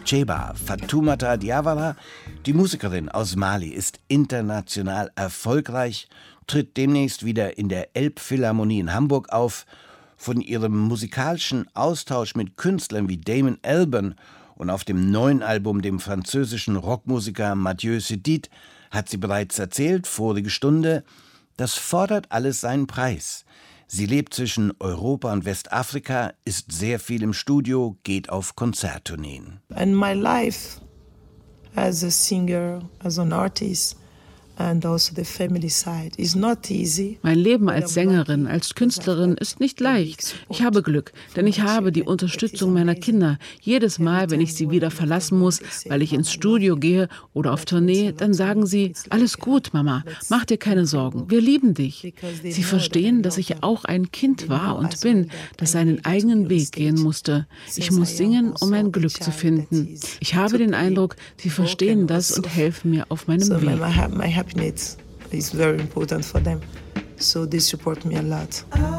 Cheba. Fatoumata Diawara, die Musikerin aus Mali, ist international erfolgreich, tritt demnächst wieder in der Elbphilharmonie in Hamburg auf. Von ihrem musikalischen Austausch mit Künstlern wie Damon Albarn und auf dem neuen Album dem französischen Rockmusiker Mathieu Chédid hat sie bereits erzählt, vorige Stunde, das fordert alles seinen Preis. Sie lebt zwischen Europa und Westafrika, ist sehr viel im Studio, geht auf Konzerttourneen. And my life as a singer, as an artist, and also the family side is not easy. Mein Leben als Sängerin, als Künstlerin ist nicht leicht. Ich habe Glück, denn ich habe die Unterstützung meiner Kinder. Jedes Mal, wenn ich sie wieder verlassen muss, weil ich ins Studio gehe oder auf Tournee, dann sagen sie, alles gut, Mama, mach dir keine Sorgen, wir lieben dich. Sie verstehen, dass ich auch ein Kind war und bin, das seinen eigenen Weg gehen musste. Ich muss singen, um mein Glück zu finden. Ich habe den Eindruck, sie verstehen das und helfen mir auf meinem Weg. Happiness is very important for them, so they support me a lot.